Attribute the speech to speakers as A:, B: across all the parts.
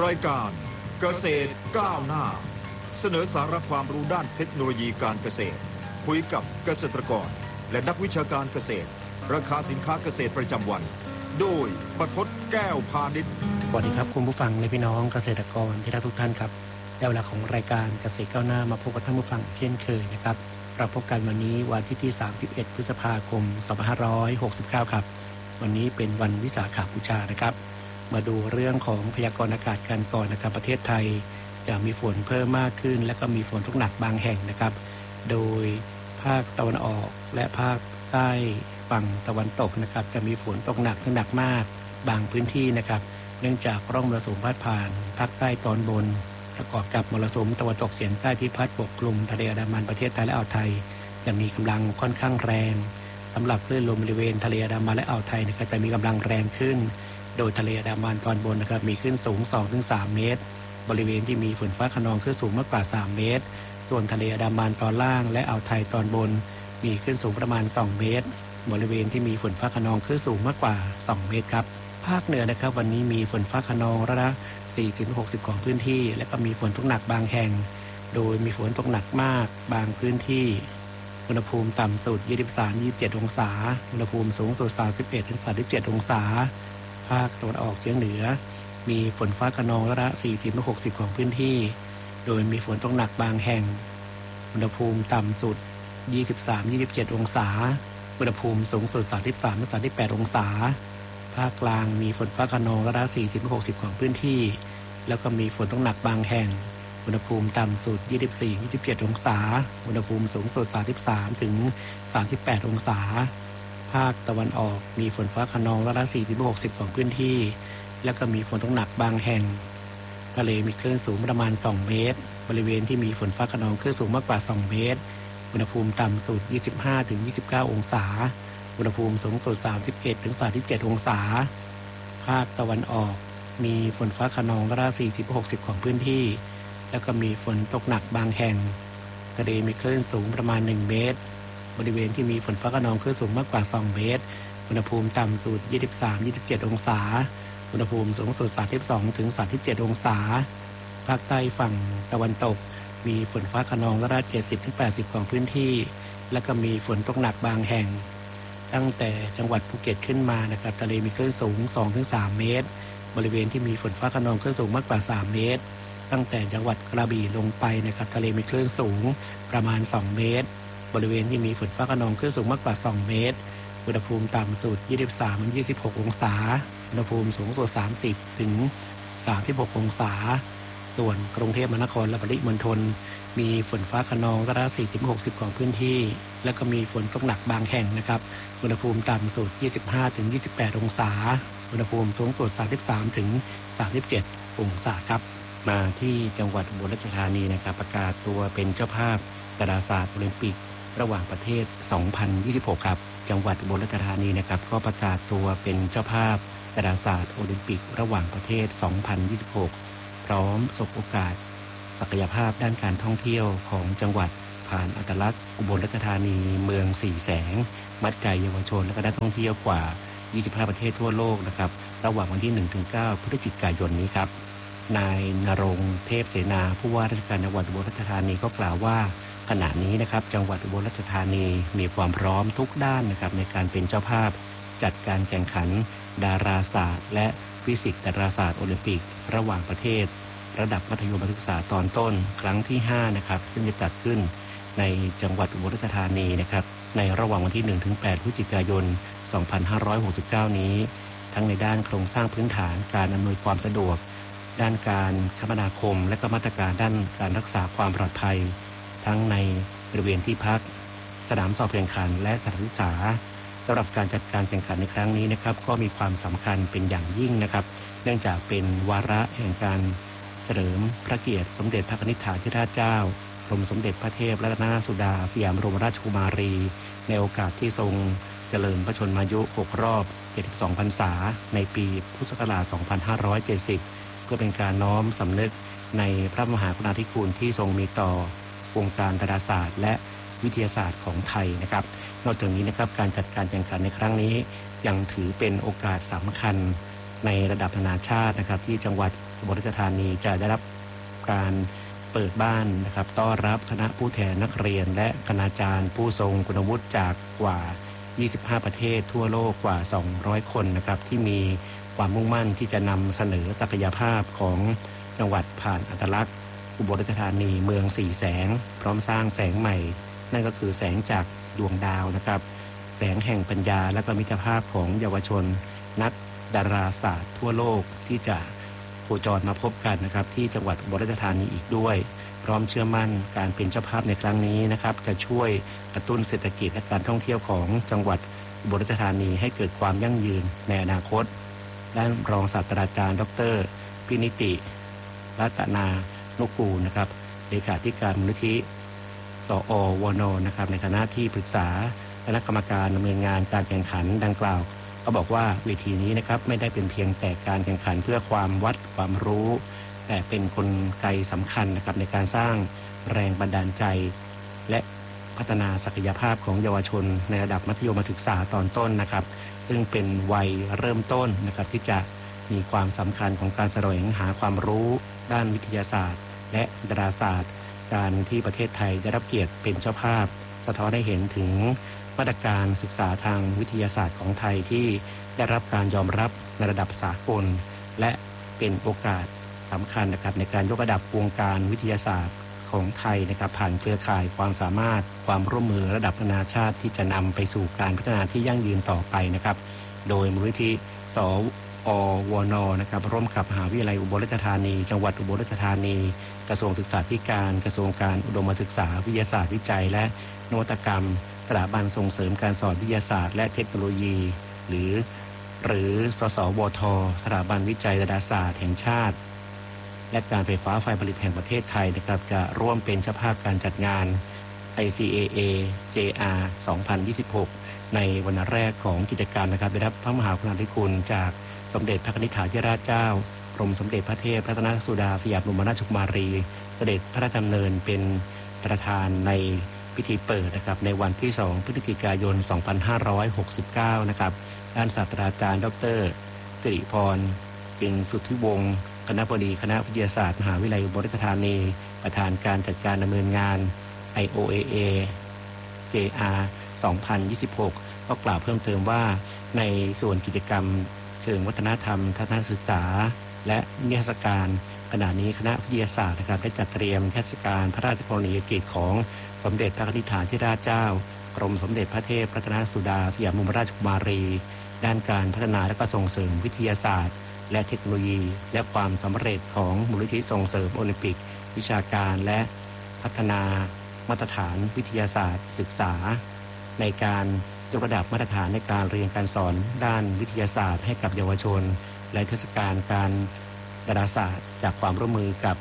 A: รายการเกษตรก้าวหน้าเสนอสาระความรู้ด้านเทคโนโลยีการเกษตรคุยกับเกษตรกรและนักวิชาการเกษตรราคาสินค้าเกษตรประจำวันโดยประพจน์แก้วพาณิชย์
B: สวัสดีครับคุณผู้ฟังและพี่น้องเกษตรกรที่รักทุกท่านครับได้เวลาของรายการเกษตรก้าวหน้ามาพบกับท่านผู้ฟังเช่นเคยนะครับเราพบกันวันนี้วันที่31 พฤษภาคม 2569 ครับวันนี้เป็นวันวิสาขบูชานะครับมาดูเรื่องของพยากรณ์อากาศกันก่อนนะครับประเทศไทยจะมีฝนเพิ่มมากขึ้นและก็มีฝนตกหนักบางแห่งนะครับโดยภาคตะวันออกและภาคใต้ฝั่งตะวันตกนะครับจะมีฝนตกหนักถึงหนักมากบางพื้นที่นะครับเนื่องจากร่องมรสุมพัดผ่านภาคใต้ตอนบนประกอบกับมรสุมตะวันตกเฉียงใต้ที่พัดปกคลุมทะเลอันดามันประเทศไทยและอ่าวไทยจะมีกำลังค่อนข้างแรงสำหรับคลื่นลมบริเวณทะเลอันดามันและอ่าวไทยนะครับจะมีกำลังแรงขึ้นโดยทะเลอันดามันตอนบนนะครับมีคลื่นสูง 2-3 เมตรบริเวณที่มีฝนฟ้าคะนองคลื่นสูงมากกว่า 3 เมตรส่วนทะเลอันดามันตอนล่างและอ่าวไทยตอนบนมีคลื่นสูงประมาณ 2 เมตรบริเวณที่มีฝนฟ้าคะนองคลื่นสูงมากกว่า 2 เมตรครับภาคเหนือนะครับวันนี้มีฝนฟ้าคะนองระดับ 40-60 ของพื้นที่และก็มีฝนตกหนักบางแห่งโดยมีฝนตกหนักมากบางพื้นที่อุณหภูมิต่ำสุด 23-27 องศาอุณหภูมิสูงสุด 31-37 องศาภาคตะวันออกเฉียงเหนือมีฝนฟ้าคะนองระดับ 40-60 ของพื้นที่โดยมีฝนตกหนักบางแห่งอุณหภูมิต่ำสุด 23-27 องศาอุณหภูมิสูงสุด 33-38 องศาภาคกลางมีฝนฟ้าคะนองระดับ 40-60 ของพื้นที่แล้วก็มีฝนตกหนักบางแห่งอุณหภูมิต่ำสุด 24-27 องศาอุณหภูมิสูงสุด 33-38 องศาภาคตะวันออกมีฝนฟ้าคะนองระดับ 40-60 ของพื้นที่แล้วก็มีฝนตกหนักบางแห่งทะเลมีคลื่นสูงประมาณ 2 เมตรบริเวณที่มีฝนฟ้าคะนองคลื่นสูงมากกว่า 2 เมตรอุณหภูมิต่ำสุด 25-29 องศาอุณหภูมิสูงสุด 31-37 องศาภาคตะวันออกมีฝนฟ้าคะนองระดับ 40-60 ของพื้นที่แล้วก็มีฝนตกหนักบางแห่งทะเลมีคลื่นสูงประมาณ 1 เมตรบริเวณที่มีฝนฟ้าคะนองคลื่นสูงมากกว่า 2 เมตรอุณหภูมิต่ำสุด 23-27 องศาอุณหภูมิสูงสุด 32-37 องศาภาคใต้ฝั่งตะวันตกมีฝนฟ้าคะนองระดับ 70-80 ของพื้นที่แล้วก็มีฝนตกหนักบางแห่งตั้งแต่จังหวัดภูเก็ตขึ้นมานะครับทะเลมีคลื่นสูง 2-3 เมตรบริเวณที่มีฝนฟ้าคะนองคลื่นสูงมากกว่า 3 เมตรตั้งแต่จังหวัดกระบี่ลงไปนะครับทะเลมีคลื่นสูงประมาณ 2 เมตรบริเวณที่มีฝนฟ้าคะนองคลื่นสูงมากกว่า 2 เมตรอุณหภูมิต่ำสุด 23-26 องศาอุณหภูมิสูงสุด 30-36 องศาส่วนกรุงเทพมหานครและปริมณฑลมีฝนฟ้าคะนองระดับ 40-60 ของพื้นที่แล้วก็มีฝนตกหนักบางแห่งนะครับอุณหภูมิต่ำสุด 25-28 องศาอุณหภูมิสูงสุด 33-37 องศาครับมาที่จังหวัดอุบลราชธานีนะครับประกาศตัวเป็นเจ้าภาพดาราศาสตร์โอลิมปิกระหว่างประเทศ 2026 ครับจังหวัดอุบลราชธานีนะครับก็ประกาศตัวเป็นเจ้าภาพดาราศาสตร์โอลิมปิกระหว่างประเทศ 2026 พร้อมสบโอกาสศักยภาพด้านการท่องเที่ยวของจังหวัดผ่านอัตลักษณ์อุบลราชธานีเมืองสี่แสงมัดใจเยาวชนและก็นักท่องเที่ยวกว่า 25 ประเทศทั่วโลกนะครับระหว่างวันที่ 1-9 พฤศจิกายนนี้ครับนายณรงค์เทพเสนาผู้ว่าราชการจังหวัดอุบลราชธานีก็กล่าวว่าขณะนี้นะครับจังหวัดอุบลราชธานีมีความพร้อมทุกด้านนะครับในการเป็นเจ้าภาพจัดการแข่งขันดาราศาสตร์และฟิสิกส์ดาราศาสตร์โอลิมปิกระหว่างประเทศระดับมัธยมศึกษาตอนต้นครั้งที่ 5 นะครับซึ่งจะจัดขึ้นในจังหวัดอุบลราชธานีนะครับในระหว่างวันที่ 1-8 พฤศจิกายน 2569 นี้ทั้งในด้านโครงสร้างพื้นฐานการอำนวยความสะดวกด้านการคมนาคมและก็มาตรการด้านการรักษาความปลอดภัยทั้งในบริเวณที่พักสนามสอบแข่งขันและสถานศึกษาสำหรับการจัดการแข่งขันในครั้งนี้นะครับก็มีความสำคัญเป็นอย่างยิ่งนะครับเนื่องจากเป็นวาระแห่งการเฉลิมพระเกียรติสมเด็จพระนิธิธิราชเจ้ากรมสมเด็จพระเทพรัตนสุดาสยามบรมราชกุมารีในโอกาสที่ทรงเจริญพระชนมายุ6 รอบ 72 พรรษาในปีพุทธศักราช 2570 เพื่อเป็นการน้อมสำนึกในพระมหากรุณาธิคุณที่ทรงมีต่อวงการดาราศาสตร์และวิทยาศาสตร์ของไทยนะครับนอกจากนี้นะครับการจัดการแข่งขันในครั้งนี้ยังถือเป็นโอกาสสำคัญในระดับนานาชาตินะครับที่จังหวัดอุบลราชธานีจะได้รับการเปิดบ้านนะครับต้อนรับคณะผู้แทนนักเรียนและคณาจารย์ผู้ทรงคุณวุฒิจากกว่า25ประเทศทั่วโลกกว่า200คนนะครับที่มีความมุ่งมั่นที่จะนำเสนอศักยภาพของจังหวัดผ่านอัตลักษณ์อุบลราชธานีเมือง4แสงพร้อมสร้างแสงใหม่นั่นก็คือแสงจากดวงดาวนะครับแสงแห่งปัญญาและก็มิตรภาพของเยาวชนนักดาราศาสตร์ทั่วโลกที่จะโคจรมาพบกันนะครับที่จังหวัดอุบลราชธานีอีกด้วยพร้อมเชื่อมั่นการเป็นเจ้าภาพในครั้งนี้นะครับจะช่วยกระตุ้นเศรษฐกิจและการท่องเที่ยวของจังหวัดอุบลราชธานีให้เกิดความยั่งยืนในอนาคตด้านรองศาสตราจารย์ดร.พินิติรัตนานุกูลนะครับเลขาธิการมูลนิธิสอวนนะครับในฐานะที่ปรึกษาคณะกรรมการดำเนินงานการแข่งขันดังกล่าวก็บอกว่าเวทีนี้นะครับไม่ได้เป็นเพียงแต่การแข่งขันเพื่อความวัดความรู้แต่เป็นกลไกสำคัญนะครับในการสร้างแรงบันดาลใจและพัฒนาศักยภาพของเยาวชนในระดับมัธยมศึกษาตอนต้นนะครับซึ่งเป็นวัยเริ่มต้นนะครับที่จะมีความสำคัญของการแสวงหาความรู้ด้านวิทยาศาสตร์และดาราศาสตร์การที่ประเทศไทยได้รับเกียรติเป็นเจ้าภาพสะท้อนให้เห็นถึงมาตรการศึกษาทางวิทยาศาสตร์ของไทยที่ได้รับการยอมรับในระดับสากลและเป็นโอกาสสำคัญนะครับในการยกระดับวงการวิทยาศาสตร์ของไทยนะครับผ่านเครือข่ายความสามารถความร่วมมือระดับนานาชาติที่จะนำไปสู่การพัฒนาที่ยั่งยืนต่อไปนะครับโดยมูลนิธิสอวนนะครับร่วมกับมหาวิทยาลัยอุบลราชธานีจังหวัดอุบลราชธานีกระทรวงศึกษาธิการกระทรวงการอุดมศึกษาวิทยาศาสตร์วิจัยและนวัตกรรมสถาบันส่งเสริมการสอนวิทยาศาสตร์และเทคโนโลยีหรือสสวทสถาบันวิจัยดาราศาสตร์แห่งชาติและการไฟฟ้าฝ่ายผลิตแห่งประเทศไทยนะครับจะร่วมเป็นเจ้าภาพการจัดงาน ICAA JR 2026 ในวันแรกของกิจกรรมนะครับได้รับพระมหากรุณาธิคุณจากสมเด็จพระนิธิถาธิราชเจ้ากรมสมเด็จพระเทพรัตนสุดาสยามบรมราชกุมารีเสด็จพระราชดำเนินเป็นประธานในพิธีเปิดนะครับในวันที่2พฤศจิกายน2569นะครับด้านศาสตราจารย์ดร.สิริพรจึงสุทธิวงศ์คณบดีคณะวิทยาศาสตร์มหาวิทยาลัยอุบลราชธานีประธานการจัดการดำเนินงาน IOAA JR 2026 ก็กล่าวเพิ่มเติมว่าในส่วนกิจกรรมเชิงวัฒนธรรมทัศนศึกษาและนิทรรศการขณะนี้คณะวิทยาศาสตร์นะครับได้จัดเตรียมเทศกาลพระราชกรณียกิจของสมเด็จพระนิธิถาธิราชเจ้ากรมสมเด็จพระเทพรัตนสุดาสยามบรมราชกุมารีด้านการพัฒนาและก็ส่งเสริมวิทยาศาสตร์และเทคโนโลยีและความสำเร็จของมูลนิธิส่งเสริมโอลิมปิกวิชาการและพัฒนามาตรฐานวิทยาศาสตร์ศึกษาในการยกระดับมาตรฐานในการเรียนการสอนด้านวิทยาศาสตร์ให้กับเยาวชนและเทศกาลการดาราศาสตร์จากความร่วมมือกับ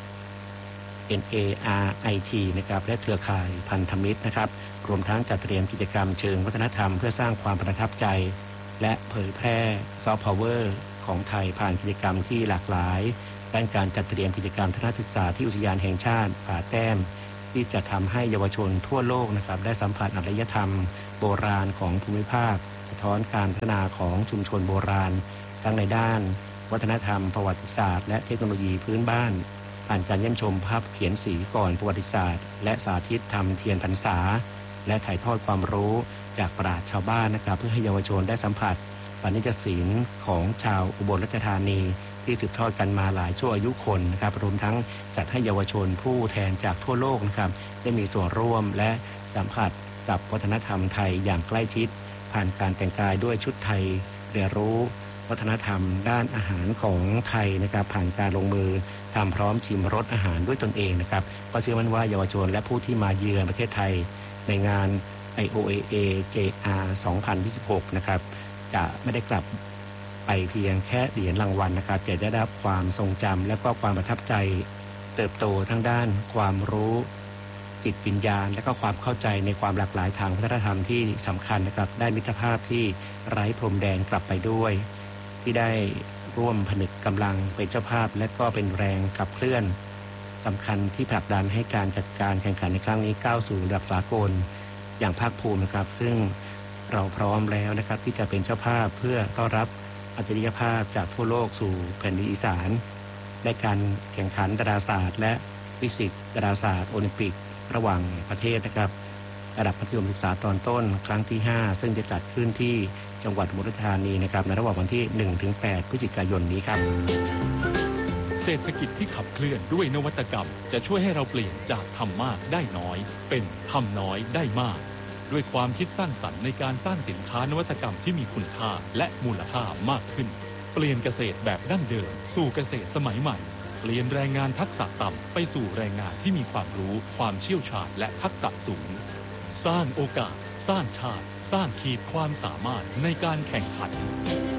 B: NARIT นะครับและเครือข่ายพันธมิตรนะครับรวมทั้งจัดเตรียมกิจกรรมเชิงวัฒนธรรมเพื่อสร้างความประทับใจและเผยแพร่ซอฟต์พาวเวอร์ของไทยผ่านกิจกรรมที่หลากหลายด้านการจัดเตรียมกิจกรรมทัศนศึกษาที่อุทยานแห่งชาติผาแต้มที่จะทำให้เยาวชนทั่วโลกนะครับได้สัมผัสอารยธรรมโบราณของภูมิภาคสะท้อนการพัฒนาของชุมชนโบราณทั้งในด้านวัฒนธรรมประวัติศาสตร์และเทคโนโลยีพื้นบ้านผ่านการเยี่ยมชมภาพเขียนสีก่อนประวัติศาสตร์และสาธิตทำเทียนพรรษาและถ่ายทอดความรู้จากปราชญ์ชาวบ้านนะครับเพื่อให้เยาวชนได้สัมผัสปณิชศิลป์ของชาวอุบลราชธานีที่สืบทอดกันมาหลายชั่วอายุคนนะครับรวมทั้งจัดให้เยาวชนผู้แทนจากทั่วโลกนะครับได้มีส่วนร่วมและสัมผัสกับวัฒนธรรมไทยอย่างใกล้ชิดผ่านการแต่งกายด้วยชุดไทยเรียนรู้วัฒนธรรมด้านอาหารของไทยนะครับผ่านการลงมือทำพร้อมชิมรสอาหารด้วยตนเองนะครับก็เชื่อมั่นว่าเยาวชนและผู้ที่มาเยือนประเทศไทยในงาน IOAA JR 2026 นะครับจะไม่ได้กลับไปเพียงแค่เหรียญรางวัลนะครับจะได้รับความทรงจำและก็ความประทับใจเติบโตทั้งด้านความรู้จิตวิญญาณและก็ความเข้าใจในความหลากหลายทางวัฒนธรรมที่สำคัญนะครับได้มิตรภาพที่ไร้พรมแดนกลับไปด้วยที่ได้ร่วมผนึกกำลังเป็นเจ้าภาพและก็เป็นแรงขับเคลื่อนสำคัญที่ผลักดันให้การจัดการแข่งขันในครั้งนี้ก้าวสู่ระดับสากลอย่างภาคภูมินะครับซึ่งเราพร้อมแล้วนะครับที่จะเป็นเจ้าภาพเพื่อต้อนรับอัจฉริยภาพจากทั่วโลกสู่แผ่นดินอีสานและการแข่งขันดาราศาสตร์และฟิสิกส์ดาราศาสตร์โอลิมปิกระหว่างประเทศนะครับระดับมัธยมศึกษาตอนต้นครั้งที่ 5 ซึ่งจะจัดขึ้นที่จังหวัดอุบลราชธานีนะครับในระหว่างวันที่ 1-8 พฤศจิกายนนี้ครับ
C: เศรษฐกิจที่ขับเคลื่อนด้วยนวัตกรรมจะช่วยให้เราเปลี่ยนจากทำมากได้น้อยเป็นทำน้อยได้มากด้วยความคิดสร้างสรรค์ในการสร้างสินค้านวัตกรรมที่มีคุณค่าและมูลค่ามากขึ้นเปลี่ยนเกษตรแบบดั้งเดิมสู่เกษตรสมัยใหม่เปลี่ยนแรงงานทักษะต่ำไปสู่แรงงานที่มีความรู้ความเชี่ยวชาญและทักษะสูงสร้างโอกาสสร้างชาติสร้างขีดความสามารถในการแข่งขัน